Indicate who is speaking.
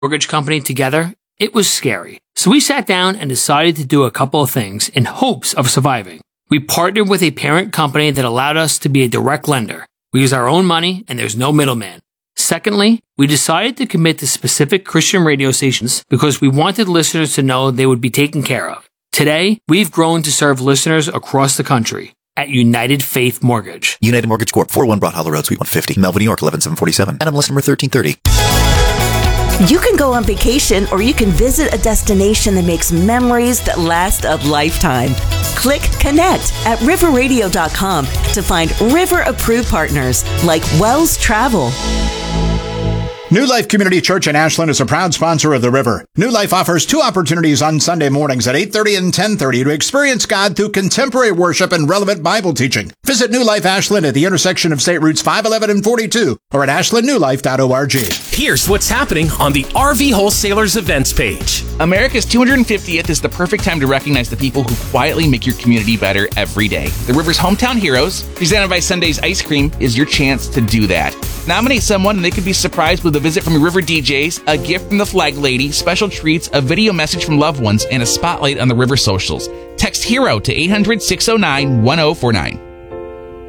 Speaker 1: mortgage company together, it was scary. So we sat down and decided to do a couple of things in hopes of surviving. We partnered with a parent company that allowed us to be a direct lender. We use our own money and there's no middleman. Secondly, we decided to commit to specific Christian radio stations because we wanted listeners to know they would be taken care of. Today, we've grown to serve listeners across the country at United Faith Mortgage.
Speaker 2: United Mortgage Corp. 401 Broad Hollow Road, Suite 150, Melville, New York, 11747. NMLS number 1330.
Speaker 3: You can go on vacation or you can visit a destination that makes memories that last a lifetime. Click Connect at riverradio.com to find river-approved partners like Wells Travel.
Speaker 4: New Life Community Church in Ashland is a proud sponsor of The River. New Life offers 2 opportunities on Sunday mornings at 8:30 and 10:30 to experience God through contemporary worship and relevant Bible teaching. Visit New Life Ashland at the intersection of State Routes 511 and 42 or at ashlandnewlife.org.
Speaker 5: Here's what's happening on the RV Wholesalers events page.
Speaker 6: America's 250th is the perfect time to recognize the people who quietly make your community better every day. The River's Hometown Heroes, presented by Sunday's Ice Cream, is your chance to do that. Nominate someone and they could be surprised with a visit from your River DJs, a gift from the Flag Lady, special treats, a video message from loved ones, and a spotlight on the River socials. Text HERO to 800-609-1049.